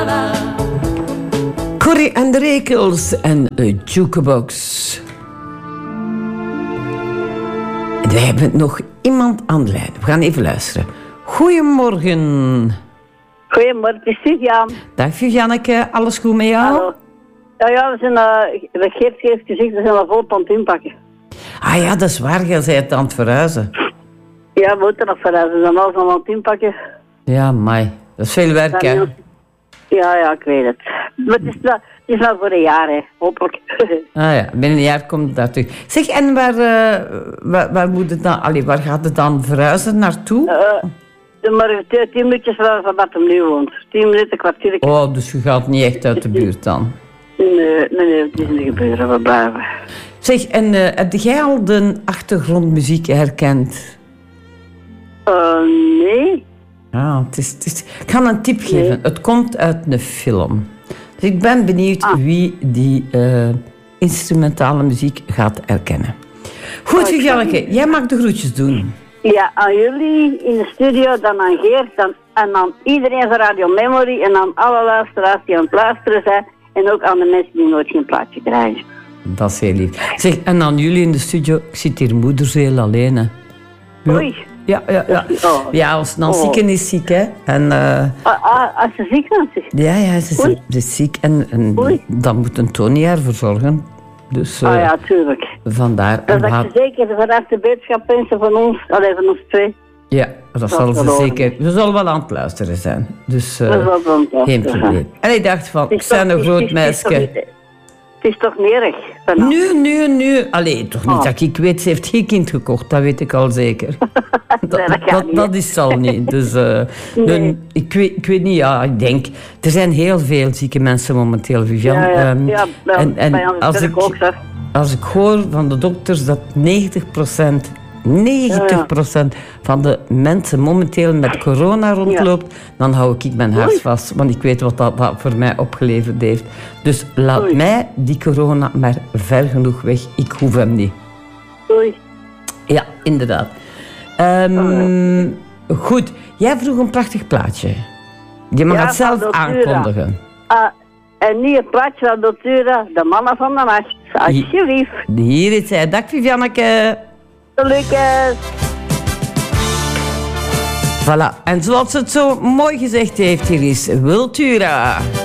Corrie en de Rekels en Jukebox. En wij hebben nog iemand aan de lijn. We gaan even luisteren. Goedemorgen. Goedemorgen, het is Vivian. Dag Vivianneke, alles goed met jou? Hallo. Ja, we zijn, de Geert heeft gezegd, we zijn al vol aan het inpakken. Ah ja, dat is waar, jij bent aan het verhuizen. Ja, we moeten nog verhuizen, we zijn alles al aan het inpakken. Ja, mai, dat is veel werk, hè? Ja, ik weet het. Maar het is nou voor een jaar, hè, hopelijk. Ah ja, binnen een jaar komt het daar terug. Zeg, en waar moet het dan, waar gaat het dan verhuizen naartoe? Maar 10 minuutjes van dat hem nu woont. 10 minuten, kwartier. Oh, dus je gaat niet echt uit de buurt dan? Nee, het is niet gebeuren, we blijven. Zeg, en heb jij al de achtergrondmuziek herkend? Nee. Ah, ik ga een tip geven. Nee. Het komt uit een film. Dus ik ben benieuwd wie die instrumentale muziek gaat herkennen. Goed, Vivianneke, jij mag de groetjes doen. Ja, aan jullie in de studio, dan aan Geert, en aan iedereen van Radio Memory en aan alle luisteraars die aan het luisteren zijn en ook aan de mensen die nooit geen plaatje krijgen. Dat is heel lief. Zeg, en aan jullie in de studio, ik zit hier moederzeel alleen, hè. Oei. Ja. Ja, als Nancy is ziek, hè. En, als ze ziek is? Ja, ze is ziek en dan moet een Tony haar verzorgen. Dus, ja, tuurlijk. Vandaar. Dat je zeker vanaf de beterschap wensen van ons, van ons twee. Ja, dat zal ze zeker. Ze zal wel aan het luisteren zijn. Dus geen probleem. En ik dacht van, ik ben een groot meisje. Het is toch niet erg? Nu. Allee, toch niet dat ik weet, ze heeft geen kind gekocht, dat weet ik al zeker. dat is al niet. Dus nee. Ik weet niet, ja, ik denk... Er zijn heel veel zieke mensen momenteel, Vivian. En als ik hoor van de dokters dat 90% van de mensen momenteel met corona rondloopt, dan hou ik mijn hart vast, want ik weet wat dat voor mij opgeleverd heeft. Dus laat mij die corona maar ver genoeg weg. Ik hoef hem niet. Ja, inderdaad. Goed, jij vroeg een prachtig plaatje. Je mag het zelf aankondigen. En nu een plaatje van Dotura, de mannen van de nacht. Alsjeblieft. Hier is hij. Dag Vivianneke. Gelukkig. Voilà. En zoals ze het zo mooi gezegd heeft, hier is Wiltura.